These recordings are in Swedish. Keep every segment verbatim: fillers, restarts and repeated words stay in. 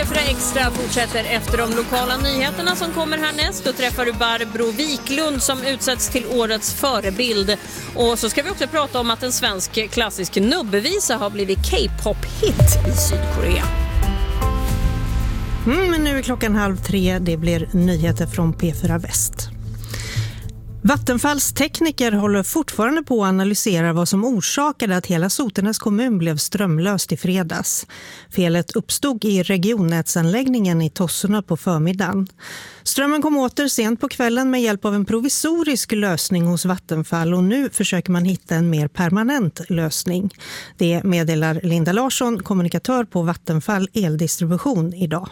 P fyra Extra fortsätter efter de lokala nyheterna som kommer härnäst. Då träffar du Barbro Wiklund som utsätts till årets förebild. Och så ska vi också prata om att en svensk klassisk nubbevisa har blivit K-pop-hit i Sydkorea. Mm, men nu är klockan halv tre. Det blir nyheter från P fyra Väst. Vattenfalls tekniker håller fortfarande på att analysera vad som orsakade att hela Sotenäs kommun blev strömlöst i fredags. Felet uppstod i regionnätsanläggningen i Tossorna på förmiddagen. Strömmen kom åter sent på kvällen med hjälp av en provisorisk lösning hos Vattenfall och nu försöker man hitta en mer permanent lösning. Det meddelar Linda Larsson, kommunikatör på Vattenfall Eldistribution idag.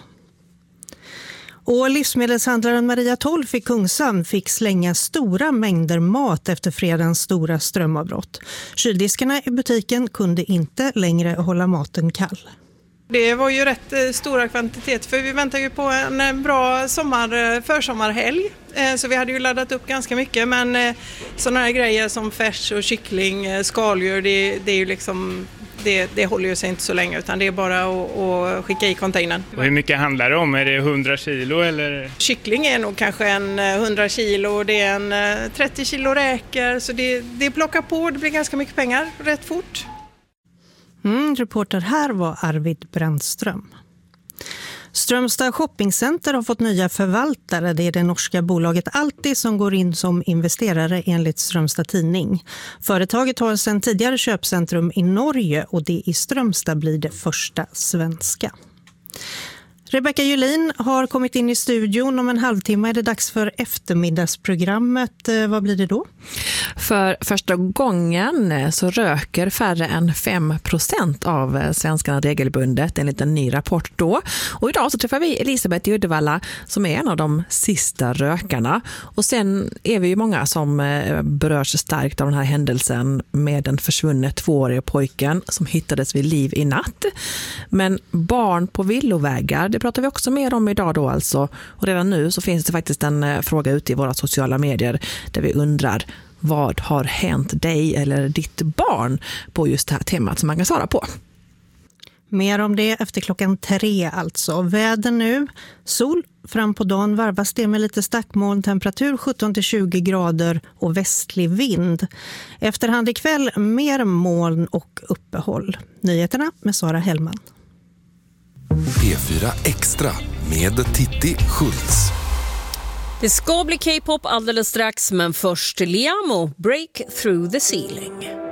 Och livsmedelshandlaren Maria Tolf i Kungshamn fick slänga stora mängder mat efter fredagens stora strömavbrott. Kyldiskarna i butiken kunde inte längre hålla maten kall. Det var ju rätt stora kvantitet för vi väntar ju på en bra sommar, försommarhelg. Så vi hade ju laddat upp ganska mycket, men sådana här grejer som färs och kyckling, skaldjur, det, det är ju liksom... Det, det håller ju sig inte så länge utan det är bara att, att skicka i containern. Och hur mycket handlar det om? Är det hundra kilo eller? Kyckling är nog kanske en hundra kilo, det är en trettio kilo räkor så det, det plockar på, det blir ganska mycket pengar rätt fort. Mm, reporter här var Arvid Brändström. Strömstad Shoppingcenter har fått nya förvaltare. Det är det norska bolaget Alti som går in som investerare enligt Strömstad Tidning. Företaget har sedan tidigare köpcentrum i Norge och det i Strömstad blir det första svenska. Rebecka Julin har kommit in i studion. Om en halvtimme är det dags för eftermiddagsprogrammet. Vad blir det då? För första gången så röker färre än fem procent av svenskarna regelbundet enligt en ny rapport då. Och idag så träffar vi Elisabeth i Uddevalla som är en av de sista rökarna. Och sen är vi ju många som berörs starkt av den här händelsen med den försvunne tvååriga pojken som hittades vid liv i natt. Men barn på villovägar, det pratar vi också mer om idag då alltså. Och redan nu så finns det faktiskt en fråga ute i våra sociala medier där vi undrar vad har hänt dig eller ditt barn på just det här temat som man kan svara på. Mer om det efter klockan tre alltså. Väder nu, sol fram på dagen varvas det med lite stackmoln, temperatur sjutton till tjugo grader och västlig vind. Efterhand ikväll mer moln och uppehåll. Nyheterna med Sara Hellman. P fyra Extra med Titti Schultz. Det ska bli K-pop alldeles strax, men först Liamo, Break Through the Ceiling.